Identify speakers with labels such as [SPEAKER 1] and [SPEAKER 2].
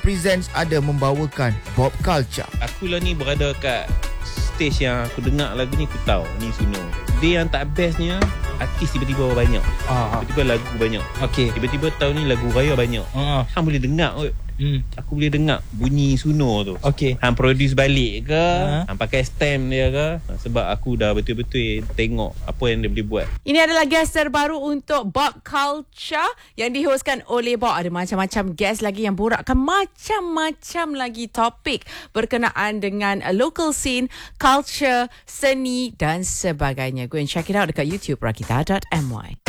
[SPEAKER 1] Presents ada membawakan Pop Culture.
[SPEAKER 2] Aku lah ni berada kat stage yang aku dengar lagu ni, aku tahu ni Suno. Dia yang tak bestnya, artis tiba-tiba banyak. Tiba-tiba lagu banyak.
[SPEAKER 3] Okey.
[SPEAKER 2] Tiba-tiba tahun ni lagu raya banyak. Hang boleh dengar kot. Aku boleh dengar bunyi Suno tu.
[SPEAKER 3] Okey.
[SPEAKER 2] Hang produce balik ke, hang pakai stem dia ke. Sebab aku dah betul-betul tengok apa yang dia boleh buat.
[SPEAKER 4] Ini adalah guest terbaru untuk Pop Culture yang dihostkan oleh Bob. Ada macam-macam guest lagi yang borakkan macam-macam lagi topik berkenaan dengan local scene, culture, seni dan sebagainya. Go and check it out dekat YouTube rakita.my.